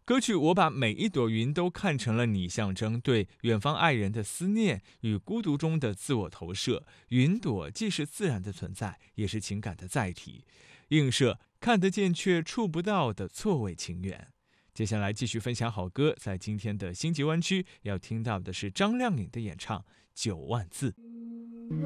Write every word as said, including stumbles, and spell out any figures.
歌曲《我把每一朵云都看成了你》象征对远方爱人的思念与孤独中的自我投射。云朵既是自然的存在，也是情感的载体，映射看得见却触不到的错位情缘。接下来继续分享好歌，在今天的星级湾区要听到的是张靓颖的演唱《九万字》。